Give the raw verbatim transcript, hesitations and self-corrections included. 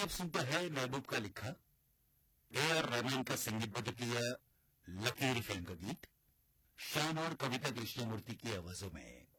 अब सुनते हैं महबूब का लिखा ए आर रहमान का संगीतबद्ध किया लकीर फिल्म का गीत शान और कविता कृष्णमूर्ति की आवाजों में।